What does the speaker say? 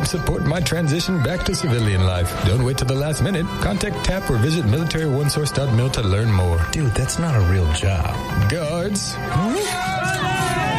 support my transition back to civilian life. Don't wait till the last minute. Contact TAP or visit militaryOneSource.mil to learn more. Dude, that's not a real job. Guards.